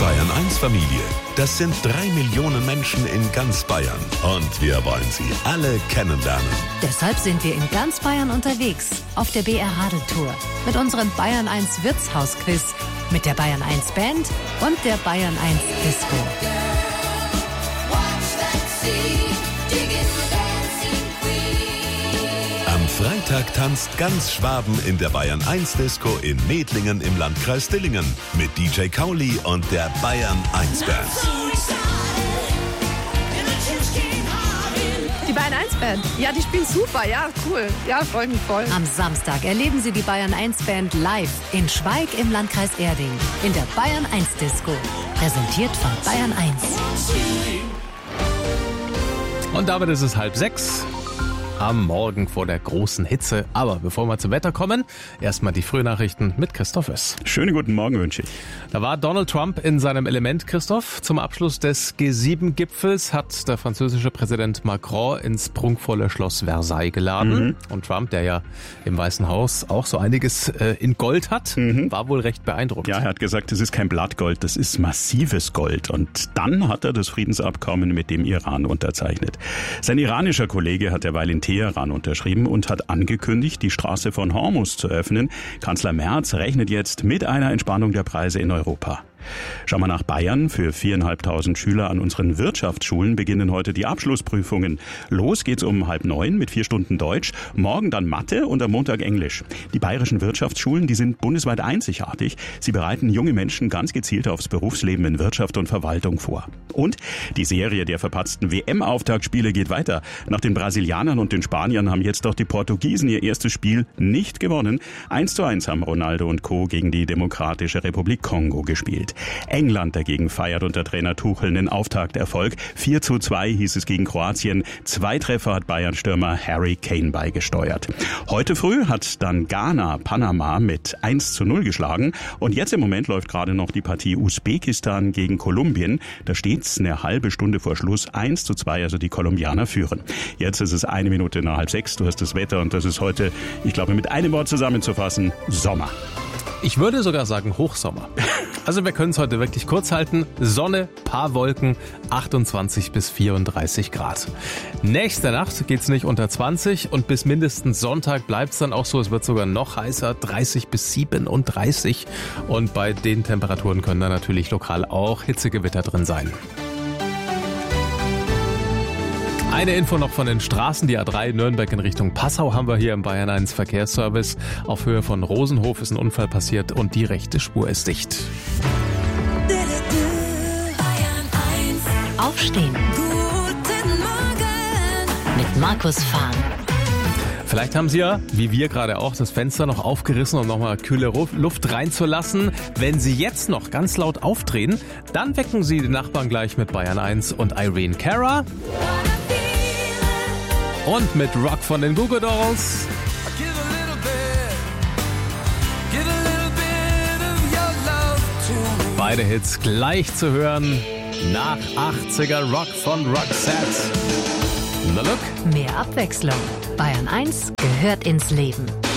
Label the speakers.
Speaker 1: Bayern 1 Familie. Das sind 3 Millionen Menschen in ganz Bayern. Und wir wollen sie alle kennenlernen.
Speaker 2: Deshalb sind wir in ganz Bayern unterwegs. Auf der BR Radeltour. Mit unserem Bayern 1 Wirtshausquiz. Mit der Bayern 1 Band und der Bayern 1 Disco.
Speaker 1: Am Freitag tanzt ganz Schwaben in der Bayern 1 Disco in Medlingen im Landkreis Dillingen mit DJ Kauli und der Bayern 1 Band.
Speaker 3: Die Bayern 1 Band, ja, die spielen super, ja, cool. Ja, freue mich voll.
Speaker 2: Am Samstag erleben Sie die Bayern 1 Band live in Schweig im Landkreis Erding in der Bayern 1 Disco. Präsentiert von Bayern 1.
Speaker 4: Und damit ist es 5:30 am Morgen vor der großen Hitze. Aber bevor wir zum Wetter kommen, erstmal die Frühnachrichten mit Christoph Oess.
Speaker 5: Schönen guten Morgen wünsche ich.
Speaker 4: Da war Donald Trump in seinem Element, Christoph. Zum Abschluss des G7-Gipfels hat der französische Präsident Macron ins prunkvolle Schloss Versailles geladen. Und Trump, der ja im Weißen Haus auch so einiges in Gold hat, war wohl recht beeindruckt.
Speaker 5: Ja, er hat gesagt, das ist kein Blattgold, das ist massives Gold. Und dann hat er das Friedensabkommen mit dem Iran unterzeichnet. Sein iranischer Kollege hat derweil in Teheran unterschrieben und hat angekündigt, die Straße von Hormuz zu öffnen. Kanzler Merz rechnet jetzt mit einer Entspannung der Preise in Europa. Schauen wir nach Bayern. Für 4.500 Schüler an unseren Wirtschaftsschulen beginnen heute die Abschlussprüfungen. Los geht's um 8:30 mit 4 Stunden Deutsch, morgen dann Mathe und am Montag Englisch. Die bayerischen Wirtschaftsschulen, die sind bundesweit einzigartig. Sie bereiten junge Menschen ganz gezielt aufs Berufsleben in Wirtschaft und Verwaltung vor. Und die Serie der verpatzten WM-Auftaktspiele geht weiter. Nach den Brasilianern und den Spaniern haben jetzt doch die Portugiesen ihr erstes Spiel nicht gewonnen. 1:1 haben Ronaldo und Co. gegen die Demokratische Republik Kongo gespielt. England dagegen feiert unter Trainer Tuchel einen Auftakterfolg. 4:2 hieß es gegen Kroatien. 2 Treffer hat Bayern-Stürmer Harry Kane beigesteuert. Heute früh hat dann Ghana Panama mit 1:0 geschlagen. Und jetzt im Moment läuft gerade noch die Partie Usbekistan gegen Kolumbien. Da steht's eine halbe Stunde vor Schluss 1:2, also die Kolumbianer führen. Jetzt ist es 1 Minute nach 5:30. Du hast das Wetter und das ist heute, ich glaube, mit einem Wort zusammenzufassen, Sommer.
Speaker 4: Ich würde sogar sagen Hochsommer. Also wir können es heute wirklich kurz halten. Sonne, paar Wolken, 28 bis 34 Grad. Nächste Nacht geht's nicht unter 20 und bis mindestens Sonntag bleibt's dann auch so. Es wird sogar noch heißer, 30 bis 37. Und bei den Temperaturen können dann natürlich lokal auch Hitzegewitter drin sein. Eine Info noch von den Straßen. Die A3 Nürnberg in Richtung Passau haben wir hier im Bayern 1 Verkehrsservice. Auf Höhe von Rosenhof ist ein Unfall passiert und die rechte Spur ist dicht.
Speaker 2: Aufstehen.
Speaker 6: Guten Morgen
Speaker 2: Mit Markus Fahn.
Speaker 4: Vielleicht haben Sie ja, wie wir gerade auch, das Fenster noch aufgerissen, um nochmal kühle Luft reinzulassen. Wenn Sie jetzt noch ganz laut aufdrehen, dann wecken Sie den Nachbarn gleich mit Bayern 1 und Irene Cara. Und mit Rock von den Goo Goo Dolls. Beide Hits gleich zu hören nach 80er Rock von Roxette. Na look.
Speaker 2: Mehr Abwechslung. Bayern 1 gehört ins Leben.